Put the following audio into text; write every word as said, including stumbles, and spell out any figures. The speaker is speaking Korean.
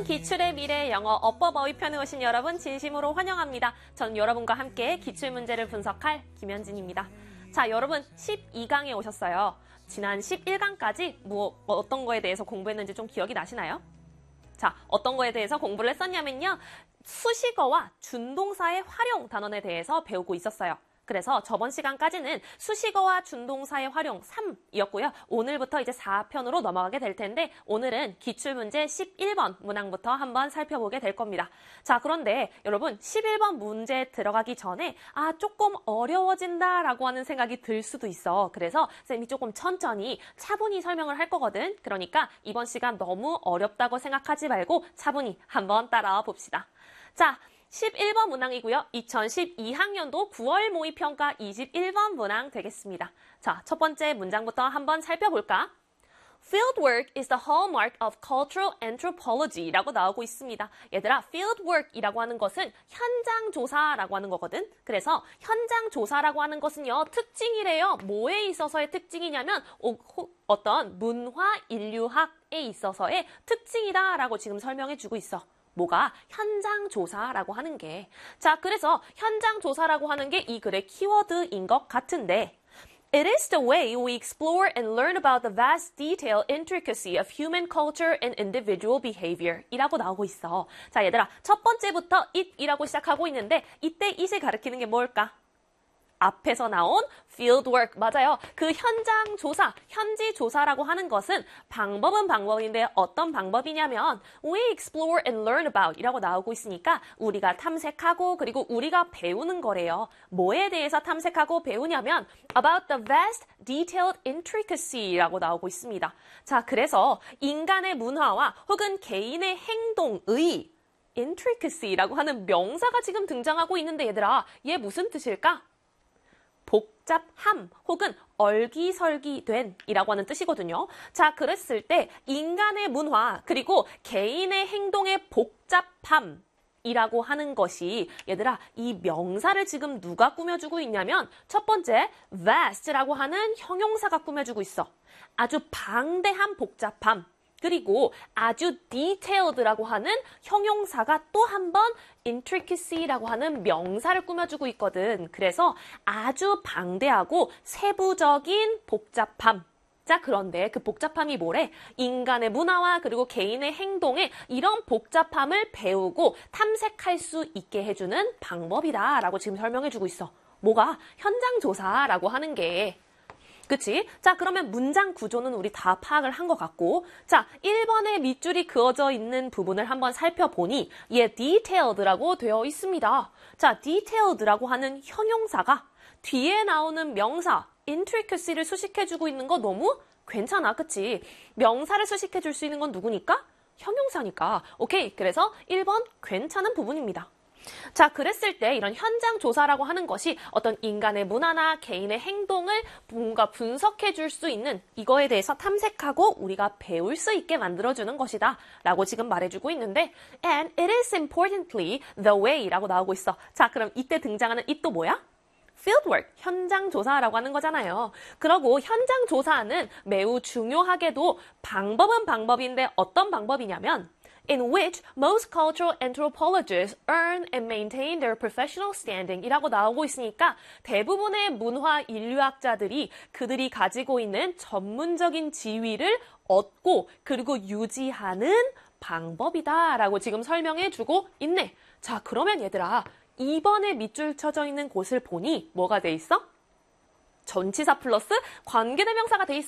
여러분, 기출의 미래 영어 어법 어휘편에 오신 여러분 진심으로 환영합니다. 전 여러분과 함께 기출문제를 분석할 김현진입니다. 자, 여러분 십이 강에 오셨어요. 지난 십일 강까지 뭐 어떤 거에 대해서 공부했는지 좀 기억이 나시나요? 자, 어떤 거에 대해서 공부를 했었냐면요. 수식어와 준동사의 활용 단원에 대해서 배우고 있었어요. 그래서 저번 시간까지는 수식어와 준동사의 활용 삼이었고요. 오늘부터 이제 사 편으로 넘어가게 될 텐데 오늘은 기출문제 십일 번 문항부터 한번 살펴보게 될 겁니다. 자, 그런데 여러분 십일 번 문제 들어가기 전에 아 조금 어려워진다라고 하는 생각이 들 수도 있어. 그래서 쌤이 조금 천천히 차분히 설명을 할 거거든. 그러니까 이번 시간 너무 어렵다고 생각하지 말고 차분히 한번 따라와 봅시다. 자, 십일 번 문항이고요. 이천십이 학년도 구월 모의평가 이십일 번 문항 되겠습니다. 자, 첫 번째 문장부터 한번 살펴볼까? Fieldwork is the hallmark of cultural anthropology라고 나오고 있습니다. 얘들아, fieldwork이라고 하는 것은 현장 조사라고 하는 거거든. 그래서 현장 조사라고 하는 것은요, 특징이래요. 뭐에 있어서의 특징이냐면 오, 호, 어떤 문화 인류학에 있어서의 특징이다라고 지금 설명해주고 있어. 뭐가? 현장 조사라고 하는 게. 자, 그래서 현장 조사라고 하는 게 이 글의 키워드인 것 같은데 It is the way we explore and learn about the vast detailed intricacy of human culture and individual behavior 이라고 나오고 있어. 자, 얘들아, 첫 번째부터 it이라고 시작하고 있는데 이때 it을 가리키는 게 뭘까? 앞에서 나온 fieldwork, 맞아요. 그 현장 조사, 현지 조사라고 하는 것은 방법은 방법인데 어떤 방법이냐면 we explore and learn about 이라고 나오고 있으니까 우리가 탐색하고 그리고 우리가 배우는 거래요. 뭐에 대해서 탐색하고 배우냐면 about the vast detailed intricacy라고 나오고 있습니다. 자, 그래서 인간의 문화와 혹은 개인의 행동의 intricacy라고 하는 명사가 지금 등장하고 있는데 얘들아, 얘 무슨 뜻일까? 복잡함 혹은 얼기설기된 이라고 하는 뜻이거든요. 자, 그랬을 때 인간의 문화 그리고 개인의 행동의 복잡함 이라고 하는 것이 얘들아, 이 명사를 지금 누가 꾸며주고 있냐면 첫 번째 vast라고 하는 형용사가 꾸며주고 있어. 아주 방대한 복잡함. 그리고 아주 detailed라고 하는 형용사가 또 한 번 intricacy라고 하는 명사를 꾸며주고 있거든. 그래서 아주 방대하고 세부적인 복잡함. 자, 그런데 그 복잡함이 뭐래? 인간의 문화와 그리고 개인의 행동에 이런 복잡함을 배우고 탐색할 수 있게 해주는 방법이다 라고 지금 설명해주고 있어. 뭐가? 현장 조사라고 하는 게. 그치? 자, 그러면 문장 구조는 우리 다 파악을 한 것 같고 자, 일 번에 밑줄이 그어져 있는 부분을 한번 살펴보니 얘 detailed라고 되어 있습니다. 자, detailed라고 하는 형용사가 뒤에 나오는 명사 intricacy를 수식해주고 있는 거 너무 괜찮아, 그치? 명사를 수식해줄 수 있는 건 누구니까? 형용사니까. 오케이, 그래서 일 번 괜찮은 부분입니다. 자, 그랬을 때 이런 현장 조사라고 하는 것이 어떤 인간의 문화나 개인의 행동을 뭔가 분석해 줄 수 있는 이거에 대해서 탐색하고 우리가 배울 수 있게 만들어주는 것이다 라고 지금 말해주고 있는데 and it is importantly the way 라고 나오고 있어. 자, 그럼 이때 등장하는 이 또 뭐야? fieldwork, 현장 조사라고 하는 거잖아요. 그러고 현장 조사는 매우 중요하게도 방법은 방법인데 어떤 방법이냐면 in which most cultural anthropologists earn and maintain their professional standing 이라고 나오고 있으니까 대부분의 문화 인류학자들이 그들이 가지고 있는 전문적인 지위를 얻고 그리고 유지하는 방법이다 라고 지금 설명해주고 있네. 자, 그러면 얘들아, 이 번에 밑줄 쳐져 있는 곳을 보니 뭐가 돼 있어? 전치사 플러스 관계대명사가 돼 있어.